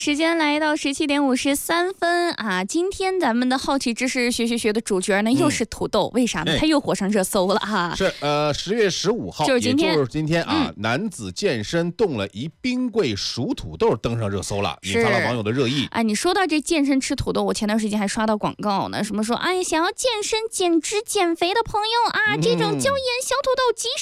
时间来到17:53啊！今天咱们的好奇知识学的主角呢，又是土豆，为啥呢？他又火上热搜了哈。 是10月15号， 就是今天， 也就是今天啊，男子健身动了一冰柜数土豆，登上热搜了，引发了网友的热议。 哎，你说到这健身吃土豆，我前段时间还刷到广告呢，什么说，哎，想要健身、减脂、减肥的朋友啊，这种椒盐小土豆及时